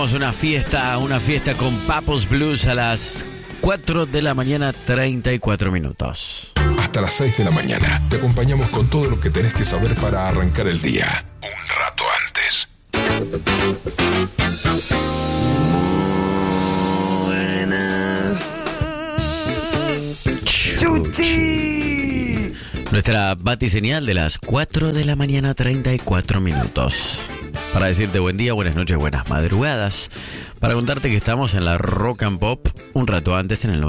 Vamos a una fiesta con Papos Blues a las 4 de la mañana, 34 minutos. Hasta las 6 de la mañana te acompañamos con todo lo que tenés que saber para arrancar el día. Un rato antes. Buenas. Chuchi. Nuestra batiseñal de las 4 de la mañana, 34 minutos. Para decirte buen día, buenas noches, buenas madrugadas. Para contarte que estamos en la Rock and Pop un rato antes en el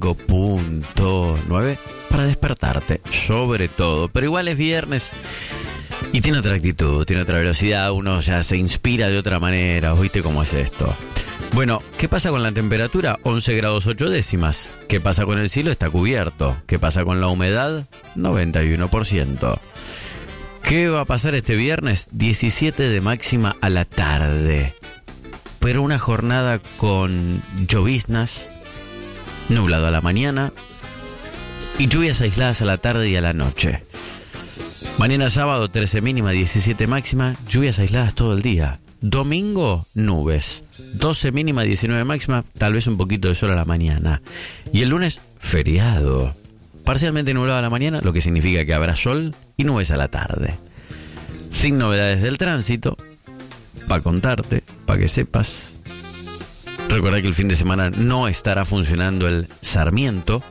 95.9 para despertarte, sobre todo. Pero igual es viernes y tiene otra actitud, tiene otra velocidad. Uno ya se inspira de otra manera. ¿Viste cómo es esto? Bueno, ¿qué pasa con la temperatura? 11 grados 8 décimas. ¿Qué pasa con el cielo? Está cubierto. ¿Qué pasa con la humedad? 91%. ¿Qué va a pasar este viernes? 17 de máxima a la tarde. Pero una jornada con lloviznas, nublado a la mañana y lluvias aisladas a la tarde y a la noche. Mañana sábado 13 mínima, 17 máxima, lluvias aisladas todo el día. Domingo, nubes. 12 mínima, 19 máxima, tal vez un poquito de sol a la mañana. Y el lunes, feriado. Parcialmente nublado a la mañana, lo que significa que habrá sol y nubes a la tarde. Sin novedades del tránsito, para contarte, para que sepas. Recuerda que el fin de semana no estará funcionando el Sarmiento.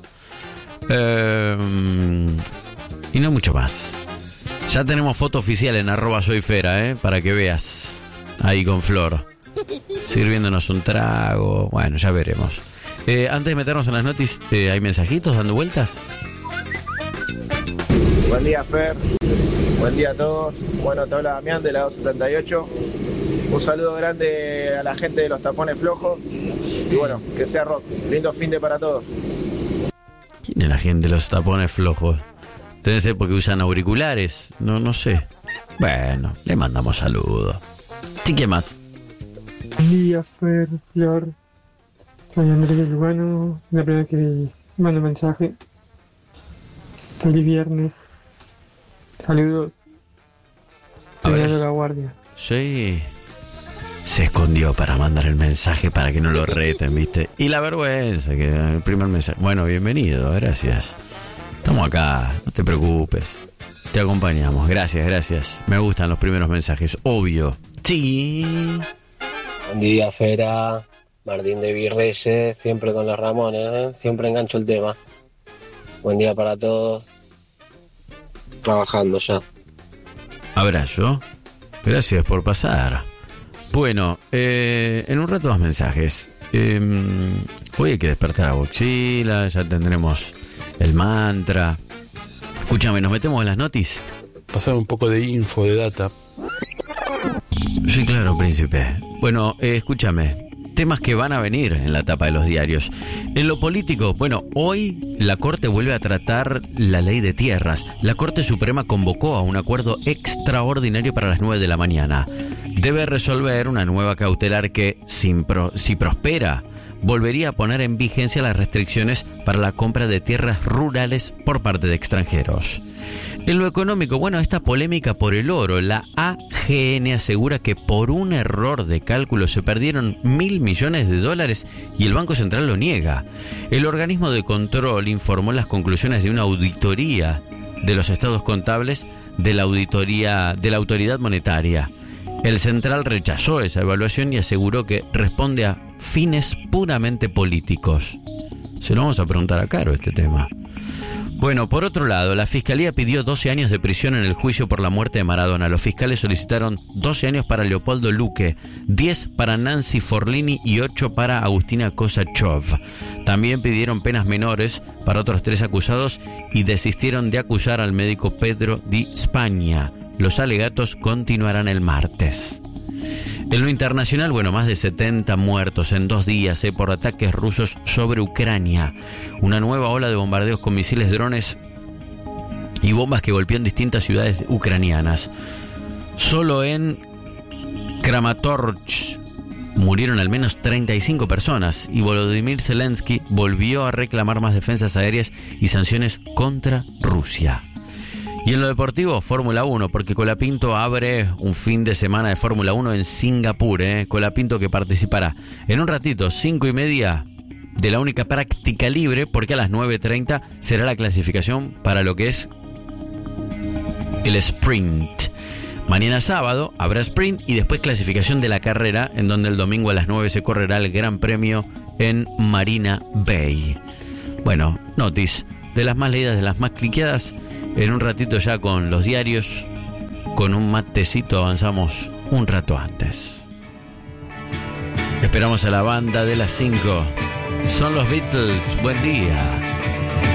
Y no mucho más. Ya tenemos foto oficial en @soyfera, para que veas. Ahí con Flor. Sirviéndonos un trago. Bueno, ya veremos. Antes de meternos en las noticias, ¿hay mensajitos dando vueltas? Buen día, Fer. Buen día a todos. Bueno, te habla Damián de la 278. Un saludo grande a la gente de los tapones flojos. Y bueno, que sea rock. Lindo fin de para todos. ¿Quién es la gente de los tapones flojos? Debe ser porque usan auriculares. No sé. Bueno, le mandamos saludos. ¿Sí, qué más? Buen día, Fer, Flor. Soy Andrés Urbano, la primera que mando mensaje. Feliz viernes. Saludos. Terminando la guardia. Sí. Se escondió para mandar el mensaje para que no lo reten, ¿viste? Y la vergüenza, que el primer mensaje. Bueno, bienvenido, gracias. Estamos acá, no te preocupes. Te acompañamos, gracias. Me gustan los primeros mensajes, obvio. Sí. Buen día, Fera. Martín de Virreyes, siempre con los Ramones, siempre engancho el tema. Buen día para todos. Trabajando ya. Abrazo. Gracias por pasar. Bueno, en un rato más mensajes. Hoy hay que despertar a Boxila, ya tendremos el mantra. Escúchame, ¿nos metemos en las noticias? Pasar un poco de info, de data. Sí, claro, príncipe. Bueno, escúchame. Temas que van a venir en la tapa de los diarios. En lo político, bueno, hoy la Corte vuelve a tratar la ley de tierras. La Corte Suprema convocó a un acuerdo extraordinario para las 9 de la mañana. Debe resolver una nueva cautelar que, si prospera, volvería a poner en vigencia las restricciones para la compra de tierras rurales por parte de extranjeros. En lo económico, bueno, esta polémica por el oro, la AGN asegura que por un error de cálculo se perdieron $1.000 millones y el Banco Central lo niega. El organismo de control informó las conclusiones de una auditoría de los estados contables de la Autoridad Monetaria. El Central rechazó esa evaluación y aseguró que responde a fines puramente políticos. Se lo vamos a preguntar a Caro este tema. Bueno, por otro lado, la Fiscalía pidió 12 años de prisión en el juicio por la muerte de Maradona. Los fiscales solicitaron 12 años para Leopoldo Luque, 10 para Nancy Forlini y 8 para Agustina Kosachov. También pidieron penas menores para otros 3 acusados y desistieron de acusar al médico Pedro Di Spagna. Los alegatos continuarán el martes. En lo internacional, bueno, más de 70 muertos en 2 días por ataques rusos sobre Ucrania. Una nueva ola de bombardeos con misiles, drones y bombas que golpean distintas ciudades ucranianas. Solo en Kramatorsk murieron al menos 35 personas y Volodymyr Zelensky volvió a reclamar más defensas aéreas y sanciones contra Rusia. Y en lo deportivo, Fórmula 1, porque Colapinto abre un fin de semana de Fórmula 1 en Singapur. Colapinto que participará en un ratito, 5:30 de la única práctica libre, porque a las 9:30 será la clasificación para lo que es el sprint. Mañana sábado habrá sprint y después clasificación de la carrera, en donde el domingo a las 9 se correrá el Gran Premio en Marina Bay. Bueno, notis de las más leídas, de las más cliqueadas. En un ratito ya con los diarios, con un matecito avanzamos un rato antes. Esperamos a la banda de las 5. Son los Beatles. Buen día.